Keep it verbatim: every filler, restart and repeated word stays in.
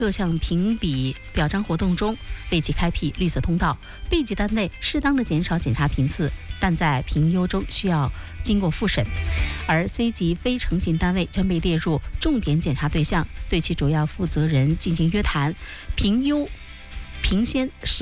各项评比表彰活动中为其开辟绿色通道。B级单位适当的减少检查频次，但在评优中需要经过复审。而 C 级非诚信单位将被列入重点检查对象，对其主要负责人进行约谈。评优评先是